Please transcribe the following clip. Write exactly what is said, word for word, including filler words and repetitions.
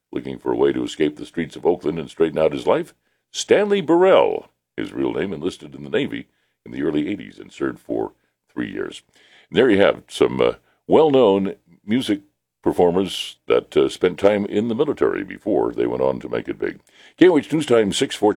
Looking for a way to escape the streets of Oakland and straighten out his life? Stanley Burrell, his real name, enlisted in the Navy in the early eighties and served for three years. And there you have some uh, well-known music performers that uh, spent time in the military before they went on to make it big. K O H News Time, six fourteen.